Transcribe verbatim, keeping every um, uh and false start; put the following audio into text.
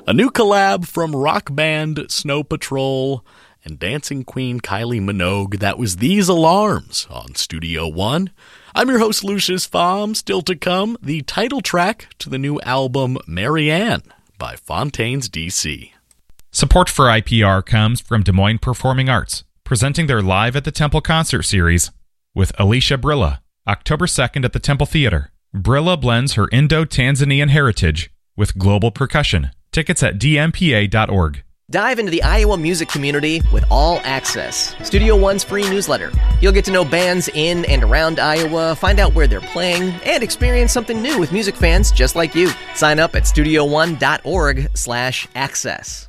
A new collab from rock band Snow Patrol and dancing queen Kylie Minogue. That was These Alarms on Studio One. I'm your host, Lucius Fahm. Still to come, the title track to the new album Marianne by Fontaines D C. Support for I P R comes from Des Moines Performing Arts, presenting their Live at the Temple concert series with Alicia Brilla, October second at the Temple Theater. Brilla blends her Indo-Tanzanian heritage with global percussion. Tickets at d m p a dot org. Dive into the Iowa music community with All Access, Studio One's free newsletter. You'll get to know bands in and around Iowa, find out where they're playing, and experience something new with music fans just like you. Sign up at studio one dot org slash access.